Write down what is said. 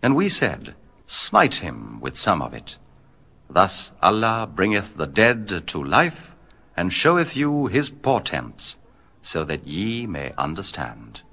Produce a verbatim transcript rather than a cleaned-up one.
And we said, Smite him with some of it. Thus Allah bringeth the dead to life, and showeth you his portents, so that ye may understand.